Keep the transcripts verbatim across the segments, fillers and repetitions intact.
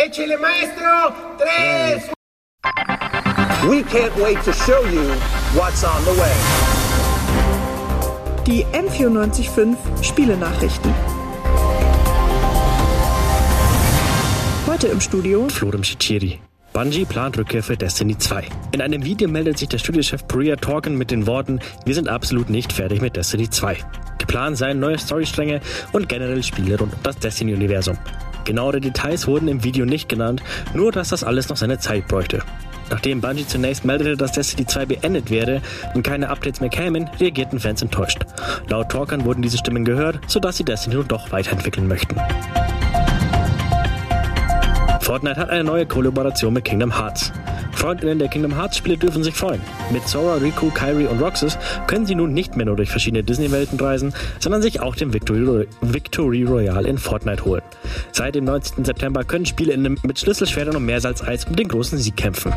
Echele Maestro, tres. We can't wait to show you what's on the way. Die M vierundneunzig Komma fünf Spielenachrichten. Heute im Studio Florem Shitiri. Bungie plant Rückkehr für Destiny zwei. In einem Video meldet sich der Studiochef Priya Torkin mit den Worten: Wir sind absolut nicht fertig mit Destiny zwei. Geplant seien neue Storystränge und generell Spiele rund um das Destiny-Universum. Genauere Details wurden im Video nicht genannt, nur dass das alles noch seine Zeit bräuchte. Nachdem Bungie zunächst meldete, dass Destiny zwei beendet wäre und keine Updates mehr kämen, reagierten Fans enttäuscht. Laut Torkin wurden diese Stimmen gehört, sodass sie Destiny nun doch weiterentwickeln möchten. Fortnite hat eine neue Kollaboration mit Kingdom Hearts. Freundinnen der Kingdom Hearts Spiele dürfen sich freuen. Mit Sora, Riku, Kairi und Roxas können sie nun nicht mehr nur durch verschiedene Disney-Welten reisen, sondern sich auch den Victory, Victory Royale in Fortnite holen. Seit dem neunzehnten September können SpielerInnen mit Schlüsselschwertern und Meersalzeis um den großen Sieg kämpfen.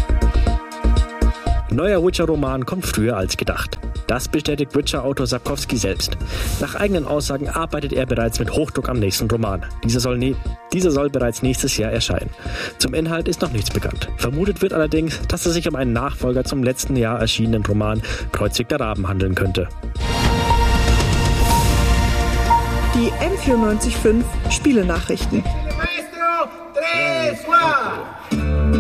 Neuer Witcher-Roman kommt früher als gedacht. Das bestätigt Witcher-Autor Sapkowski selbst. Nach eigenen Aussagen arbeitet er bereits mit Hochdruck am nächsten Roman. Dieser soll, ne- dieser soll bereits nächstes Jahr erscheinen. Zum Inhalt ist noch nichts bekannt. Vermutet wird allerdings, dass es sich um einen Nachfolger zum letzten Jahr erschienenen Roman Kreuzweg der Raben handeln könnte. die M vierundneunzig Komma fünf Spielenachrichten. Echele Maestro, tres.